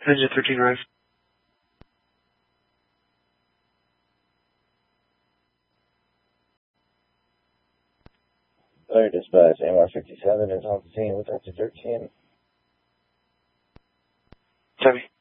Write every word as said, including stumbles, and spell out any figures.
Engine thirteen rise. Alright, dispatch, M R fifty-seven is on the scene with engine thirteen. Copy.